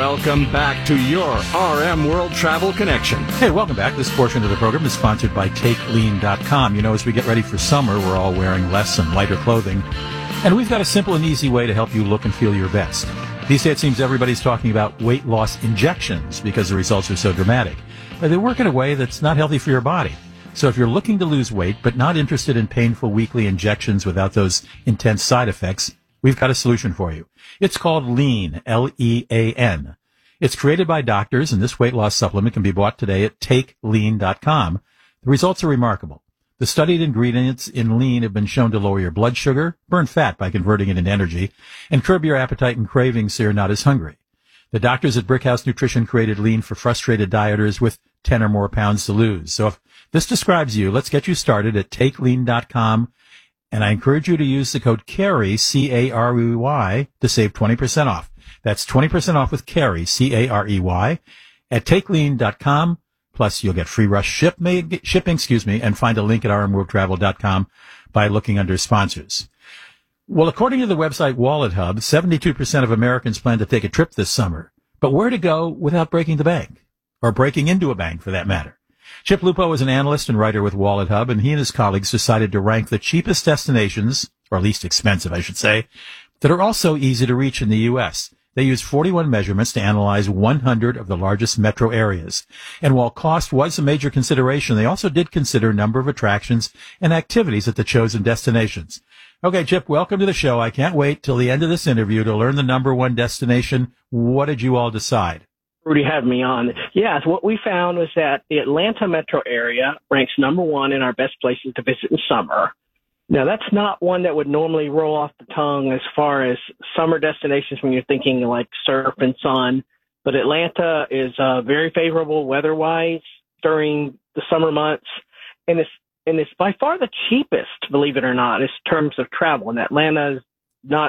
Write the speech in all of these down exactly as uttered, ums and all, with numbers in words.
Welcome back to your R M World Travel Connection. Hey, welcome back. This portion of the program is sponsored by Take Lean dot com. You know, as we get ready for summer, we're all wearing less and lighter clothing. And we've got a simple and easy way to help you look and feel your best. These days, it seems everybody's talking about weight loss injections because the results are so dramatic. But they work in a way that's not healthy for your body. So if you're looking to lose weight but not interested in painful weekly injections without those intense side effects, we've got a solution for you. It's called Lean, L E A N. It's created by doctors, and this weight loss supplement can be bought today at Take Lean dot com. The results are remarkable. The studied ingredients in Lean have been shown to lower your blood sugar, burn fat by converting it into energy, and curb your appetite and cravings so you're not as hungry. The doctors at Brickhouse Nutrition created Lean for frustrated dieters with ten or more pounds to lose. So if this describes you, let's get you started at Take Lean dot com. And I encourage you to use the code CAREY, C A R E Y, to save twenty percent off. That's twenty percent off with CAREY, C A R E Y, at Take Lean dot com. Plus, you'll get free rush ship, shipping, excuse me, and find a link at R M World Travel dot com by looking under sponsors. Well, according to the website Wallet Hub, seventy-two percent of Americans plan to take a trip this summer. But where to go without breaking the bank? Or breaking into a bank, for that matter. Chip Lupo is an analyst and writer with Wallet Hub, and he and his colleagues decided to rank the cheapest destinations, or least expensive, I should say, that are also easy to reach in the U S. They used forty-one measurements to analyze one hundred of the largest metro areas. And while cost was a major consideration, they also did consider a number of attractions and activities at the chosen destinations. Okay, Chip, welcome to the show. I can't wait till the end of this interview to learn the number one destination. What did you all decide? Rudy had me on. Yes, what we found was that the Atlanta metro area ranks number one in our best places to visit in summer. Now, that's not one that would normally roll off the tongue as far as summer destinations when you're thinking like surf and sun, but Atlanta is uh, very favorable weather-wise during the summer months, and it's and it's by far the cheapest, believe it or not, in terms of travel. And Atlanta is not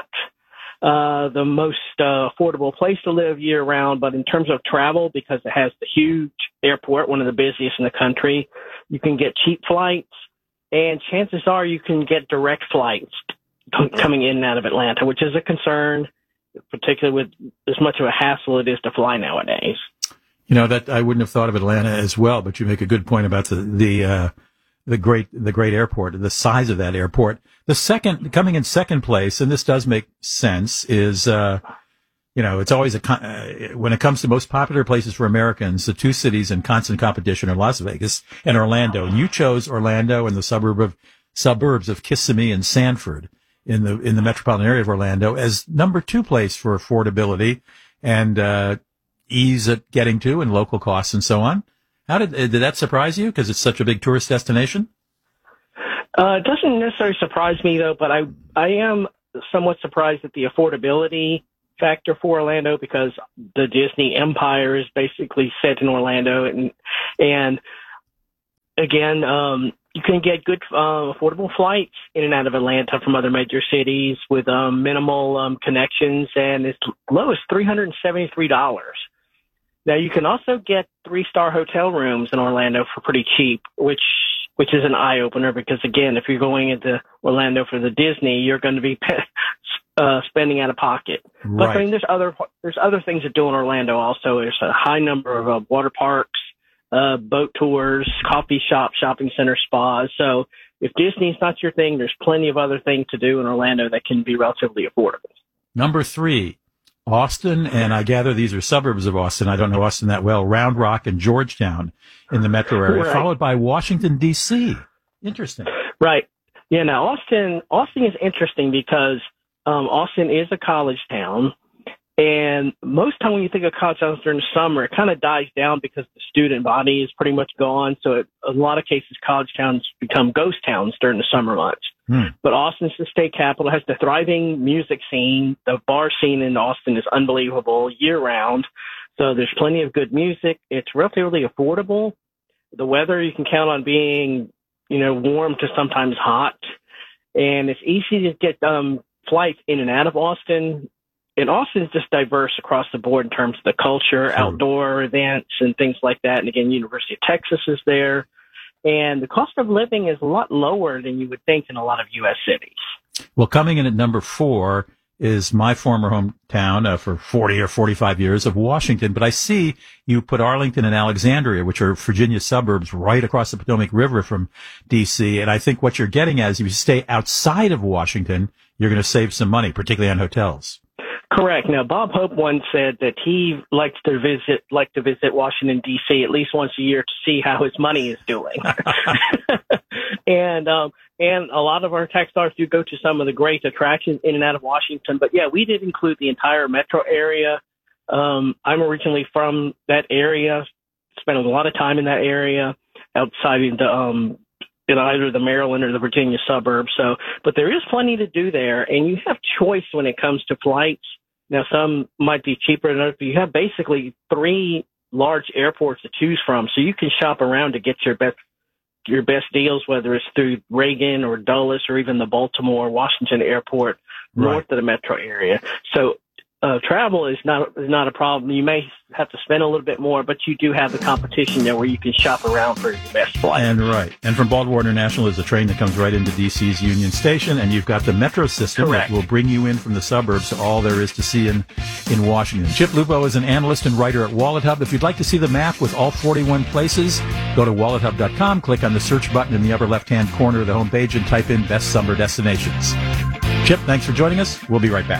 uh, the most uh, affordable place to live year-round, but in terms of travel, because it has the huge airport, one of the busiest in the country, you can get cheap flights, and chances are you can get direct flights coming in and out of Atlanta, which is a concern, particularly with as much of a hassle it is to fly nowadays. You know, that I wouldn't have thought of Atlanta as well, but you make a good point about the the uh, the great the great airport, the size of that airport. The second, coming in second place, and this does make sense, is uh, you know, it's always a con- uh, when it comes to most popular places for Americans, the two cities in constant competition are Las Vegas and Orlando. And you chose Orlando and the suburb of suburbs of Kissimmee and Sanford in the in the metropolitan area of Orlando as number two place for affordability and uh, ease at getting to and local costs and so on. How did did that surprise you? Because it's such a big tourist destination. Uh, it doesn't necessarily surprise me though, but I I am somewhat surprised at the affordability factor for Orlando, because the Disney empire is basically set in Orlando, and and again, um, you can get good uh, affordable flights in and out of Atlanta from other major cities with um, minimal um, connections, and as low as three hundred seventy-three dollars. Now, you can also get three-star hotel rooms in Orlando for pretty cheap, which which is an eye-opener, because, again, if you're going into Orlando for the Disney, you're going to be uh, spending out of pocket. Right. But I mean, there's other there's other things to do in Orlando also. There's a high number of uh, water parks, uh, boat tours, coffee shops, shopping center, spas. So if Disney's not your thing, there's plenty of other things to do in Orlando that can be relatively affordable. Number three, Austin, and I gather these are suburbs of Austin. I don't know Austin that well. Round Rock and Georgetown in the metro area, right. followed by Washington, D C Interesting. Right. Yeah, now Austin, Austin is interesting because um, Austin is a college town. And most time when you think of college towns during the summer, it kind of dies down because the student body is pretty much gone. So it, in a lot of cases, college towns become ghost towns during the summer months. Hmm. But Austin's the state capital, has the thriving music scene. The bar scene in Austin is unbelievable year round. So there's plenty of good music. It's relatively affordable. The weather, you can count on being, you know, warm to sometimes hot. And it's easy to get um, flights in and out of Austin. And Austin is just diverse across the board in terms of the culture, True. outdoor events, and things like that. And again, University of Texas is there. And the cost of living is a lot lower than you would think in a lot of U S cities. Well, coming in at number four, is my former hometown uh, for forty or forty-five years of Washington, but I see you put Arlington and Alexandria, which are Virginia suburbs right across the Potomac River from D C. And I think what you're getting at is if you stay outside of Washington, you're going to save some money, particularly on hotels. Correct. Now, Bob Hope once said that he likes to visit, like to visit Washington, D C at least once a year to see how his money is doing. and, um, and a lot of our tax dollars do go to some of the great attractions in and out of Washington. But yeah, we did include the entire metro area. Um, I'm originally from that area, spent a lot of time in that area outside of the, um, in either the Maryland or the Virginia suburbs. So, but there is plenty to do there, and you have choice when it comes to flights. Now, some might be cheaper than others, but you have basically three large airports to choose from, so you can shop around to get your best your best deals, whether it's through Reagan or Dulles or even the Baltimore Washington Airport north Right. of the metro area. So. Uh, travel is not is not a problem. You may have to spend a little bit more, but you do have the competition there where you can shop around for your best flight. And right. And from Baltimore International, there's a train that comes right into D C's Union Station, and you've got the metro system Correct. that will bring you in from the suburbs to all there is to see in, in Washington. Chip Lupo is an analyst and writer at Wallet Hub. If you'd like to see the map with all forty-one places, go to wallet hub dot com, click on the search button in the upper left-hand corner of the homepage, and type in Best Summer Destinations. Chip, thanks for joining us. We'll be right back.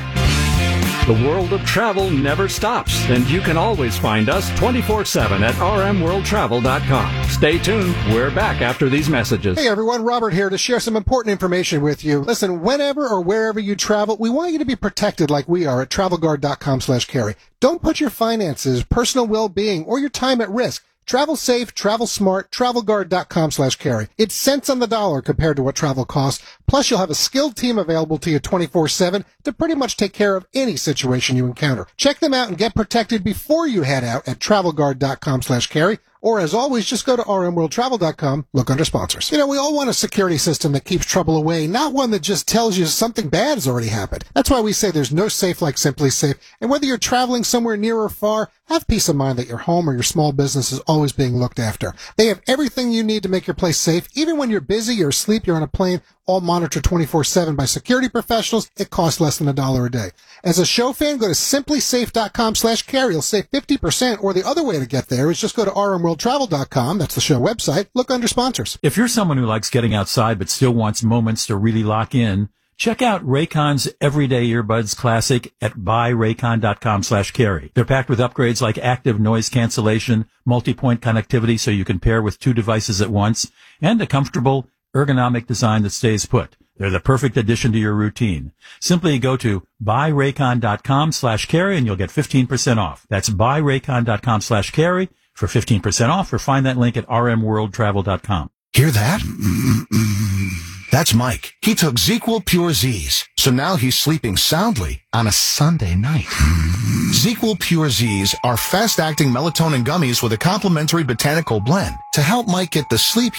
The world of travel never stops, and you can always find us twenty-four seven at r m world travel dot com. Stay tuned. We're back after these messages. Hey everyone, Robert here to share some important information with you. Listen, whenever or wherever you travel, we want you to be protected like we are at travel guard dot com slash carry. Don't put your finances, personal well-being, or your time at risk. Travel safe, travel smart, travel guard dot com slash carry. It's cents on the dollar compared to what travel costs. Plus, you'll have a skilled team available to you twenty-four seven to pretty much take care of any situation you encounter. Check them out and get protected before you head out at travel guard dot com slash carry. Or, as always, just go to r m world travel dot com, look under sponsors. You know, we all want a security system that keeps trouble away, not one that just tells you something bad has already happened. That's why we say there's no safe like Simply Safe. And whether you're traveling somewhere near or far, have peace of mind that your home or your small business is always being looked after. They have everything you need to make your place safe. Even when you're busy, you're asleep, you're on a plane, all monitored twenty-four seven by security professionals. It costs less than a dollar a day. As a show fan, go to simply safe dot com slash carry. You'll save fifty percent, or the other way to get there is just go to r m world travel dot com. That's the show website. Look under sponsors. If you're someone who likes getting outside but still wants moments to really lock in, check out Raycon's Everyday Earbuds Classic at buy raycon dot com slash carry. They're packed with upgrades like active noise cancellation, multi-point connectivity so you can pair with two devices at once, and a comfortable, ergonomic design that stays put. They're the perfect addition to your routine. Simply go to buy raycon dot com slash carry and you'll get fifteen percent off. That's buy raycon dot com slash carry for fifteen percent off, or find that link at r m world travel dot com. Hear that? That's Mike. He took ZzzQuil Pure Z's, so now he's sleeping soundly on a Sunday night. ZzzQuil Pure Z's are fast-acting melatonin gummies with a complementary botanical blend to help Mike get the sleep